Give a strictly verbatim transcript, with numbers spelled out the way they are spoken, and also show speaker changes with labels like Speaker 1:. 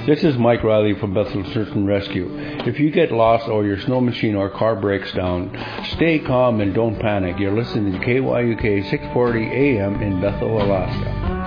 Speaker 1: This is Mike Riley from Bethel Search and Rescue. If you get lost or your snow machine or car breaks down, stay calm and don't panic. You're listening to K Y U K six forty A M in Bethel, Alaska.